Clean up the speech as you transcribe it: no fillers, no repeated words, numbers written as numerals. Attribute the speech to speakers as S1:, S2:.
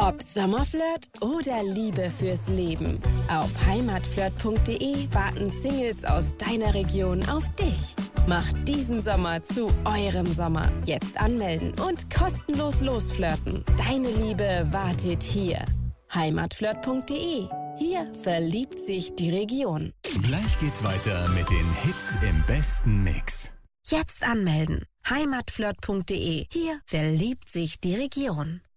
S1: Ob Sommerflirt oder Liebe fürs Leben. Auf heimatflirt.de warten Singles aus deiner Region auf dich. Macht diesen Sommer zu eurem Sommer. Jetzt anmelden und kostenlos losflirten. Deine Liebe wartet hier. heimatflirt.de. Hier verliebt sich die Region.
S2: Gleich geht's weiter mit den Hits im besten Mix.
S1: Jetzt anmelden. heimatflirt.de. Hier verliebt sich die Region.